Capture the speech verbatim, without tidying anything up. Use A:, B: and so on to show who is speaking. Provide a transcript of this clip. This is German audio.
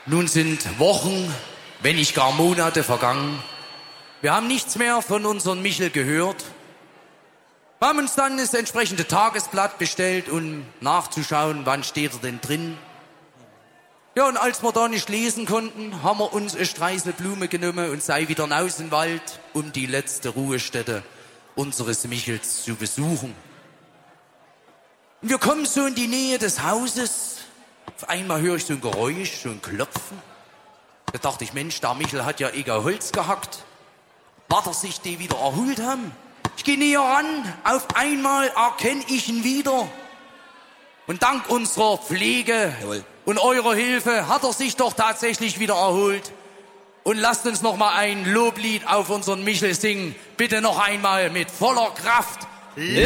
A: Nun sind Wochen, wenn nicht gar Monate vergangen. Wir haben nichts mehr von unserem Michel gehört. Wir haben uns dann das entsprechende Tagesblatt bestellt, um nachzuschauen, wann steht er denn drin. Ja, und als wir da nicht lesen konnten, haben wir uns eine Streisel Blume genommen und sei wieder raus in den Wald, um die letzte Ruhestätte unseres Michels zu besuchen. Und wir kommen so in die Nähe des Hauses. Auf einmal höre ich so ein Geräusch, so ein Klopfen. Da dachte ich, Mensch, der Michel hat ja eher Holz gehackt. War er sich die wieder erholt haben? Ich gehe näher ran, auf einmal erkenne ich ihn wieder. Und dank unserer Pflege Jawohl. Und eurer Hilfe hat er sich doch tatsächlich wieder erholt. Und lasst uns noch mal ein Loblied auf unseren Michel singen. Bitte noch einmal mit voller Kraft.